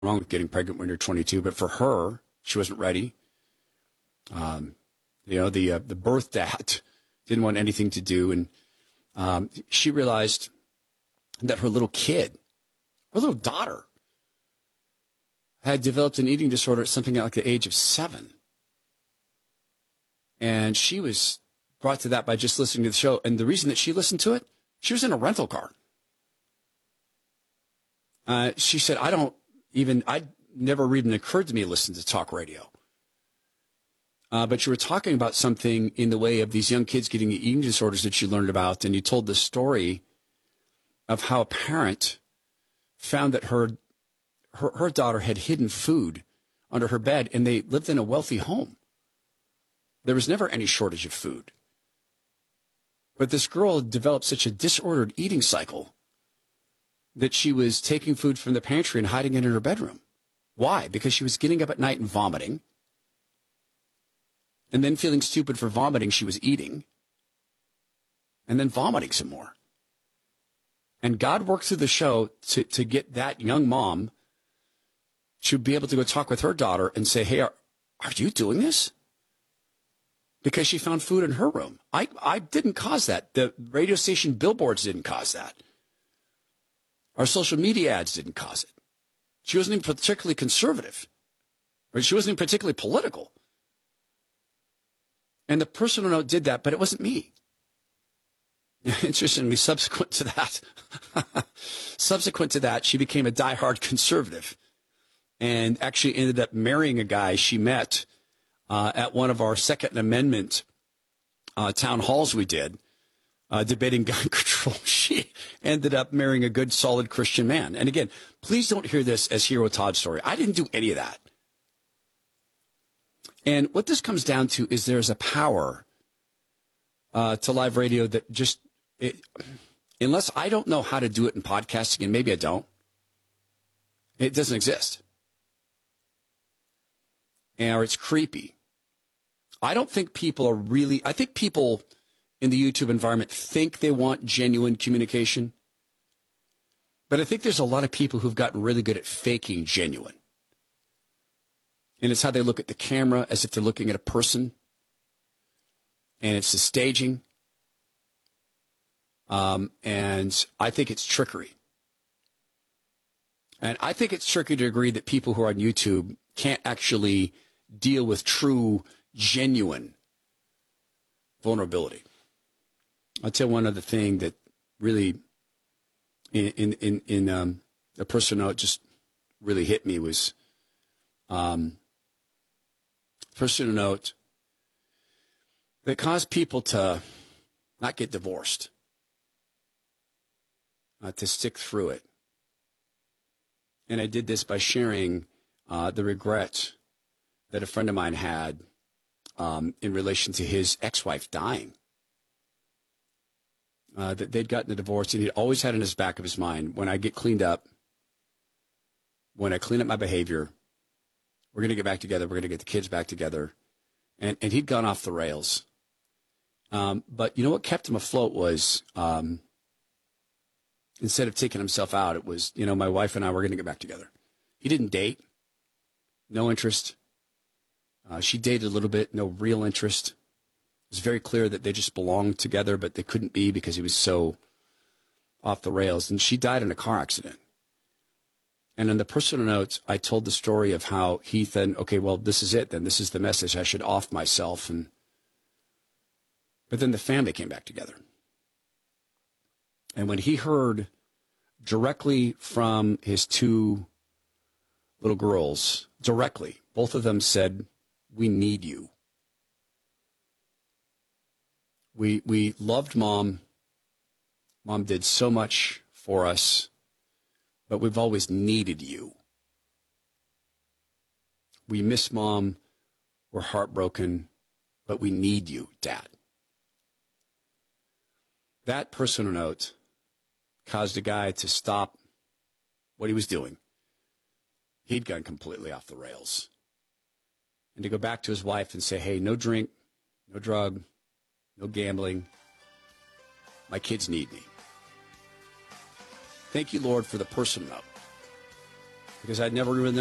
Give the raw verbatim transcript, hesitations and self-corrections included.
wrong with getting pregnant when you're twenty-two, but for her, she wasn't ready. Um, you know, the uh, the birth dad didn't want anything to do, and um, she realized that her little kid, her little daughter, had developed an eating disorder at something like the age of seven. And she was brought to that by just listening to the show. And the reason that she listened to it, she was in a rental car. Uh, she said, I don't even, I never even occurred to me to listen to talk radio. Uh, but you were talking about something in the way of these young kids getting eating disorders that you learned about. And you told the story of how a parent found that her, her, her daughter had hidden food under her bed, and they lived in a wealthy home. There was never any shortage of food. But this girl developed such a disordered eating cycle that she was taking food from the pantry and hiding it in her bedroom. Why? Because she was getting up at night and vomiting. And then feeling stupid for vomiting, she was eating. And then vomiting some more. And God worked through the show to, to get that young mom to be able to go talk with her daughter and say, hey, are, are you doing this? Because she found food in her room. I, I didn't cause that. The radio station billboards didn't cause that. Our social media ads didn't cause it. She wasn't even particularly conservative. Or she wasn't even particularly political. And the personal note did that, but it wasn't me. Interestingly, subsequent to that, subsequent to that, she became a diehard conservative and actually ended up marrying a guy she met uh, at one of our Second Amendment uh, town halls we did, uh, debating gun control. She ended up marrying a good, solid Christian man. And again, please don't hear this as Hero Todd's story. I didn't do any of that. And what this comes down to is there's a power uh, to live radio that just, it, unless I don't know how to do it in podcasting, and maybe I don't, it doesn't exist. And, or it's creepy. I don't think people are really, I think people in the YouTube environment think they want genuine communication. But I think there's a lot of people who've gotten really good at faking genuine. And it's how they look at the camera as if they're looking at a person. And it's the staging. Um, and I think it's trickery. And I think it's tricky to agree that people who are on YouTube can't actually deal with true, genuine vulnerability. I'll tell you one other thing that really, in in in, in um, a personal note, just really hit me was, um, personal note that caused people to not get divorced, uh, to stick through it. And I did this by sharing uh, the regret that a friend of mine had um, in relation to his ex-wife dying. Uh, that they'd gotten a divorce, and he'd always had in his back of his mind, when I get cleaned up, when I clean up my behavior, we're going to get back together. We're going to get the kids back together. And, and he'd gone off the rails. Um, but you know what kept him afloat was, um, instead of taking himself out, it was, you know, my wife and I were going to get back together. He didn't date. No interest. Uh, she dated a little bit. No real interest. It was very clear that they just belonged together, but they couldn't be because he was so off the rails. And she died in a car accident. And in the personal notes, I told the story of how he then, okay, well, this is it. Then this is the message. I should off myself. And but then the family came back together. And when he heard directly from his two little girls, directly, both of them said, we need you. We we loved Mom. Mom did so much for us, but we've always needed you. We miss Mom. We're heartbroken, but we need you, Dad. That personal note caused a guy to stop what he was doing. He'd gone completely off the rails. And to go back to his wife and say, hey, no drink, no drug, no gambling. My kids need me. Thank you, Lord, for the personal note. because I'd never really